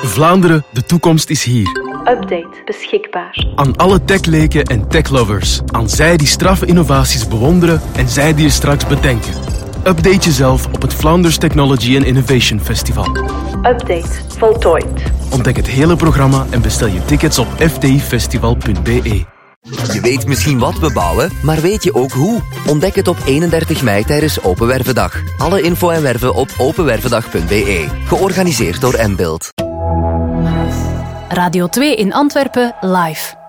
Vlaanderen, de toekomst is hier. Update beschikbaar. Aan alle techleken en techlovers. Aan zij die straffe innovaties bewonderen en zij die je straks bedenken. Update jezelf op het Flanders Technology and Innovation Festival. Update voltooid. Ontdek het hele programma en bestel je tickets op ftifestival.be. Je weet misschien wat we bouwen, maar weet je ook hoe? Ontdek het op 31 mei tijdens Open Wervendag. Alle info en werven op openwervendag.be. Georganiseerd door Mbuild. Radio 2 in Antwerpen live.